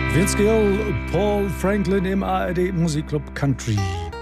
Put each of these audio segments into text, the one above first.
Vince Gill, Paul Franklin im ARD Musikclub Country.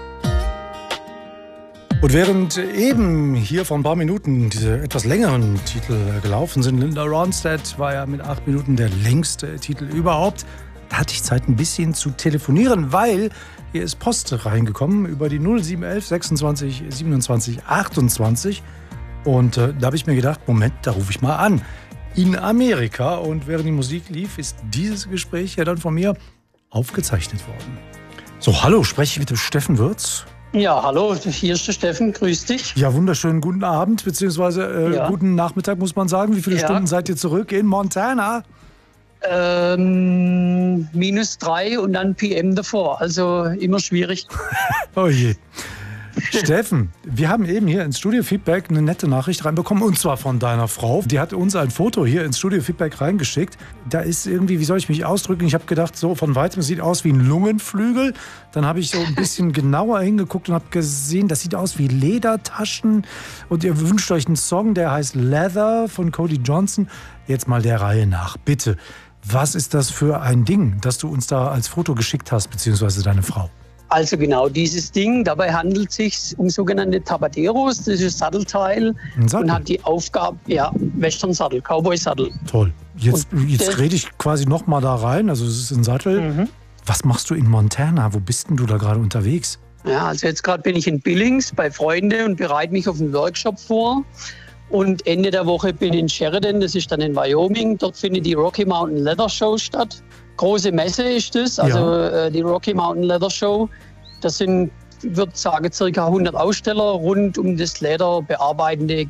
Und während eben hier vor ein paar Minuten diese etwas längeren Titel gelaufen sind, Linda Ronstadt war ja mit 8 Minuten der längste Titel überhaupt, da hatte ich Zeit ein bisschen zu telefonieren, weil hier ist Post reingekommen über die 0711 26 27 28 und da habe ich mir gedacht, Moment, da rufe ich mal an. In Amerika, und während die Musik lief, ist dieses Gespräch ja dann von mir aufgezeichnet worden. So, hallo, spreche ich mit dem Steffen Würz? Ja, hallo, hier ist der Steffen, grüß dich. Ja, wunderschönen guten Abend, beziehungsweise guten Nachmittag, muss man sagen. Wie viele Stunden seid ihr zurück in Montana? -3 und dann PM davor, also immer schwierig. Oh je. Steffen, wir haben eben hier ins Studio-Feedback eine nette Nachricht reinbekommen, und zwar von deiner Frau. Die hat uns ein Foto hier ins Studio-Feedback reingeschickt. Da ist irgendwie, wie soll ich mich ausdrücken? Ich habe gedacht, so von weitem sieht aus wie ein Lungenflügel. Dann habe ich so ein bisschen genauer hingeguckt und habe gesehen, das sieht aus wie Ledertaschen. Und ihr wünscht euch einen Song, der heißt Leather von Cody Johnson. Jetzt mal der Reihe nach, bitte. Was ist das für ein Ding, das du uns da als Foto geschickt hast, beziehungsweise deine Frau? Also genau dieses Ding, dabei handelt es sich um sogenannte Tabaderos, das ist ein Sattelteil und hat die Aufgabe, Western-Sattel, Cowboy-Sattel. Toll. Jetzt rede ich quasi noch mal da rein, also es ist ein Sattel. Mhm. Was machst du in Montana? Wo bist denn du da gerade unterwegs? Ja, also jetzt gerade bin ich in Billings bei Freunden und bereite mich auf einen Workshop vor. Und Ende der Woche bin ich in Sheridan, das ist dann in Wyoming. Dort findet die Rocky Mountain Leather Show statt. Große Messe ist das, also die Rocky Mountain Leather Show. Das sind, ich würde sagen, ca. 100 Aussteller rund um das lederbearbeitende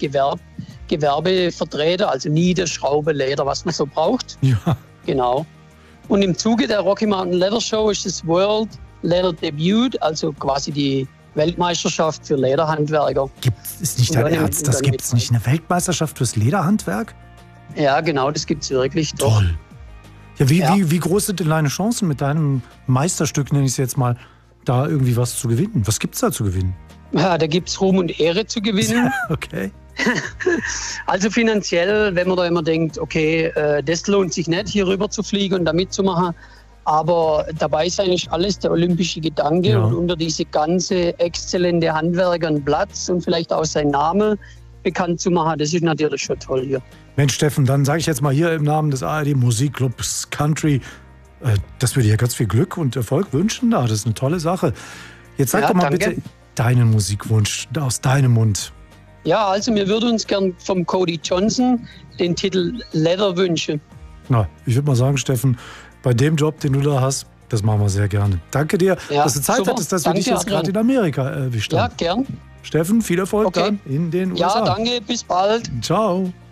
Gewerbe vertreten, also Nieder, Schraube, Leder, was man so braucht. Ja. Genau. Und im Zuge der Rocky Mountain Leather Show ist das World Leather Debut, also quasi die Weltmeisterschaft für Lederhandwerker. Ist nicht dein Ernst? Das gibt es nicht, eine Weltmeisterschaft fürs Lederhandwerk? Ja, genau, das gibt es wirklich. Toll. Ja, wie groß sind denn deine Chancen mit deinem Meisterstück, nenne ich es jetzt mal, da irgendwie was zu gewinnen? Was gibt es da zu gewinnen? Ja, da gibt es Ruhm und Ehre zu gewinnen. Okay. Also finanziell, wenn man da immer denkt, okay, das lohnt sich nicht, hier rüber zu fliegen und da mitzumachen. Aber dabei ist eigentlich alles der olympische Gedanke und unter diese ganze exzellente Handwerker einen Platz und vielleicht auch seinen Namen bekannt zu machen, das ist natürlich schon toll hier. Mensch, Steffen, dann sage ich jetzt mal hier im Namen des ARD Musikclubs Country, dass wir dir ganz viel Glück und Erfolg wünschen. Das ist eine tolle Sache. Jetzt sag doch mal bitte deinen Musikwunsch aus deinem Mund. Ja, also wir würden uns gern vom Cody Johnson den Titel Leather wünschen. Na, ich würde mal sagen, Steffen, bei dem Job, den du da hast, das machen wir sehr gerne. Danke dir, dass du Zeit hattest, dass wir dich jetzt gerade in Amerika erwischt haben. Ja, gern. Steffen, viel Erfolg dann in den USA. Ja, danke, bis bald. Ciao.